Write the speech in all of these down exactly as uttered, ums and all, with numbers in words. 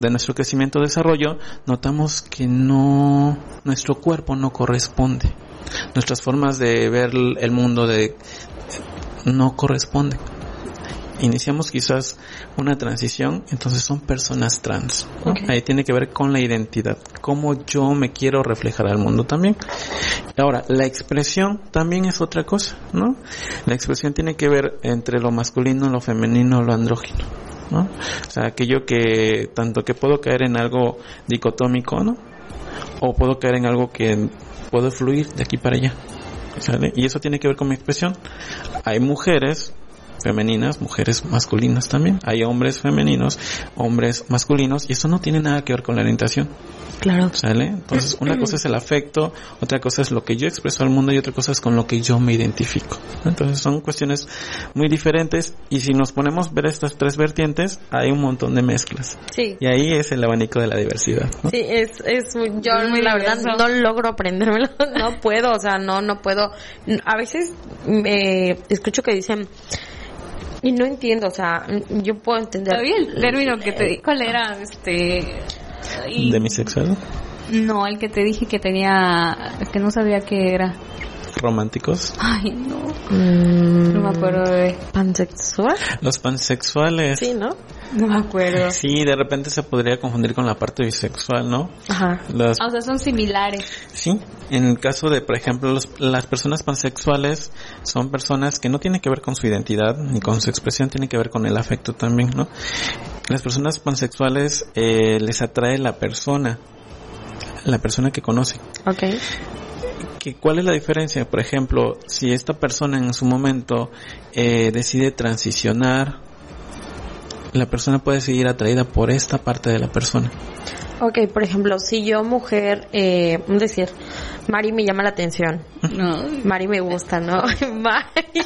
de nuestro crecimiento y desarrollo, notamos que no, nuestro cuerpo no corresponde. Nuestras formas de ver el mundo de no corresponden. Iniciamos quizás una transición, entonces son personas trans, ¿no? Okay. Ahí tiene que ver con la identidad, cómo yo me quiero reflejar al mundo también. Ahora, la expresión también es otra cosa, ¿no? La expresión tiene que ver entre lo masculino, lo femenino, lo andrógino, ¿no? O sea, aquello que, tanto que puedo caer en algo dicotómico, ¿no? O puedo caer en algo que puedo fluir de aquí para allá, ¿sale? Y eso tiene que ver con mi expresión. Hay mujeres femeninas, mujeres masculinas también. Hay hombres femeninos, hombres masculinos, y eso no tiene nada que ver con la orientación. Claro. ¿Sale? Entonces, una cosa es el afecto, otra cosa es lo que yo expreso al mundo y otra cosa es con lo que yo me identifico. Entonces, son cuestiones muy diferentes, y si nos ponemos a ver estas tres vertientes, hay un montón de mezclas. Sí. Y ahí es el abanico de la diversidad, ¿no? Sí, es, es muy, yo muy la verdad no logro aprendérmelo, no puedo, o sea, no, no puedo. A veces me escucho que dicen, y no entiendo, o sea, yo puedo entender. ¿Sabía el término que te di? ¿Cuál era? Este... Y... ¿Demisexual? No, el que te dije que tenía... que no sabía qué era. ¿Románticos? Ay, no. Mm, no me acuerdo de... ¿Pansexual? Los pansexuales. Sí, ¿no? No me acuerdo. Sí, de repente se podría confundir con la parte bisexual, ¿no? Ajá. Las... O sea, son similares. Sí, en el caso de, por ejemplo, los, las personas pansexuales son personas que no tienen que ver con su identidad ni con su expresión, tienen que ver con el afecto también, ¿no? Las personas pansexuales eh, les atrae la persona, la persona que conocen. Okay. Que, ¿cuál es la diferencia? Por ejemplo, si esta persona en su momento eh, decide transicionar, la persona puede seguir atraída por esta parte de la persona. Okay, por ejemplo, si yo mujer, eh, es decir, Mari me llama la atención. No. Mari me gusta, ¿no? Mari.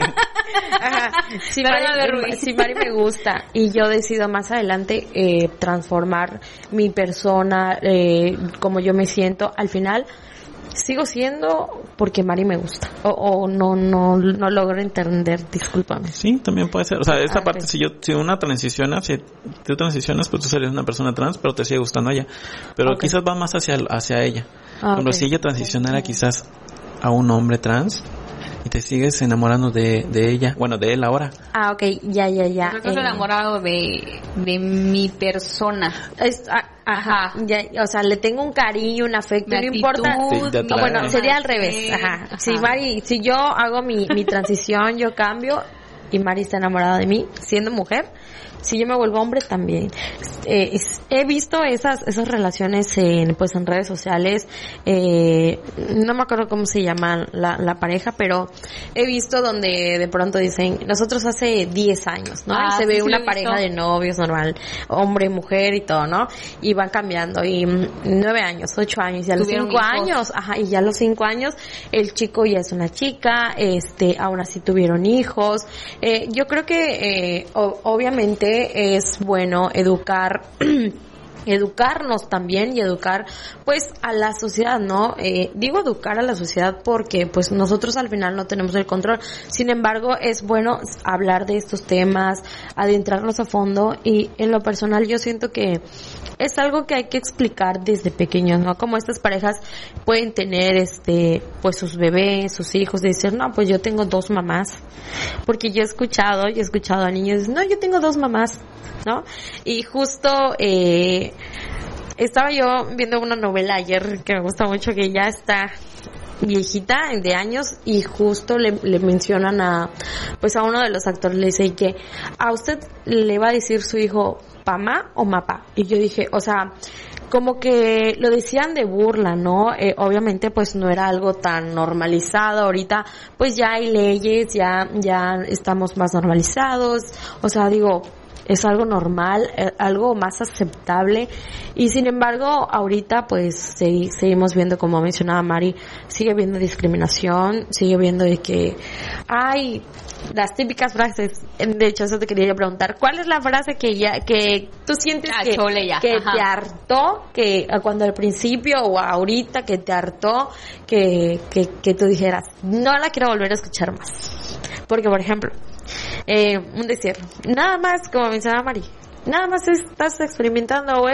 Ajá. Si, Mari, si Mari me gusta y yo decido más adelante eh, transformar mi persona, eh, como yo me siento, al final sigo siendo porque Mari me gusta o, o no no no logro entender, discúlpame. Sí, también puede ser, o sea, esta ah, parte, okay. si yo si una transiciona, si tú transicionas, pues tú serías una persona trans, pero te sigue gustando ella, pero okay. quizás va más hacia hacia ella. Ah, pero okay. si ella transicionara quizás a un hombre trans y te sigues enamorando de de ella, bueno, de él ahora. Ah, okay, ya ya ya. Yo estoy eh. enamorado de de mi persona. Es, ah, Ajá, ya, o sea, le tengo un cariño, un afecto, no importa. Sí, no, bueno, sería al revés. Ajá. Ajá. Si Mari, si yo hago mi mi transición, yo cambio y Mari está enamorada de mí, siendo mujer, si yo me vuelvo hombre también. Eh, es, he visto esas esas relaciones en pues en redes sociales, eh, no me acuerdo cómo se llama la, la pareja, pero he visto donde de pronto dicen, nosotros hace diez años, ¿no? Ah, y se sí, ve sí, una pareja de novios normal, hombre, mujer y todo, ¿no? Y van cambiando, y nueve años, ocho años, y a los cinco hijos. años, ajá, y ya a los cinco años, el chico ya es una chica, este, aún así tuvieron hijos. Eh, yo creo que, eh, o, obviamente, es bueno educar educarnos también y educar pues a la sociedad, ¿no? Eh, digo educar a la sociedad porque pues nosotros al final no tenemos el control. Sin embargo, es bueno hablar de estos temas, adentrarnos a fondo, y en lo personal yo siento que es algo que hay que explicar desde pequeños, ¿no? Como estas parejas pueden tener este pues sus bebés, sus hijos, de decir, no, pues yo tengo dos mamás. Porque yo he escuchado, yo he escuchado a niños, no, yo tengo dos mamás, ¿no? Y justo eh estaba yo viendo una novela ayer que me gusta mucho, que ya está viejita de años, y justo le, le mencionan a pues a uno de los actores, le dice que a usted le va a decir su hijo mamá o mapá, y yo dije, o sea, como que lo decían de burla, ¿no? Eh, obviamente pues no era algo tan normalizado. Ahorita pues ya hay leyes, ya ya estamos más normalizados, o sea, digo, es algo normal, eh, algo más aceptable, y sin embargo ahorita pues se, seguimos viendo, como mencionaba Mari, sigue habiendo discriminación, sigue viendo de que hay las típicas frases. De hecho, eso te quería yo preguntar, ¿cuál es la frase que ya que tú sientes ah, que, ya. que te hartó, que cuando al principio o ahorita que te hartó, que, que, que tú dijeras, no la quiero volver a escuchar más? Porque, por ejemplo, eh, un decir, nada más, como mencionaba Mari, nada más estás experimentando